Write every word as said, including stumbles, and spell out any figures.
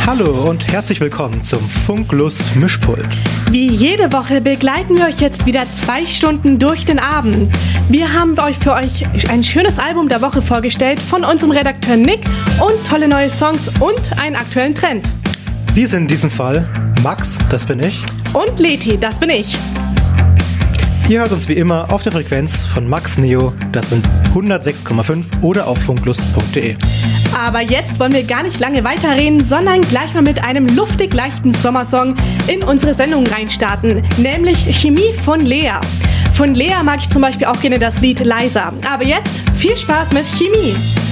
Hallo und herzlich willkommen zum Funklust Mischpult. Wie jede Woche begleiten wir euch jetzt wieder zwei Stunden durch den Abend. Wir haben euch für euch ein schönes Album der Woche vorgestellt von unserem Redakteur Nick und tolle neue Songs und einen aktuellen Trend. Wir sind in diesem Fall Max, das bin ich. Und Leti, das bin ich. Ihr hört uns wie immer auf der Frequenz von Max Neo, das sind hundertsechs Komma fünf oder auf funklust punkt de. Aber jetzt wollen wir gar nicht lange weiterreden, sondern gleich mal mit einem luftig leichten Sommersong in unsere Sendung reinstarten, nämlich Chemie von Lea. Von Lea mag ich zum Beispiel auch gerne das Lied Leiser. Aber jetzt viel Spaß mit Chemie.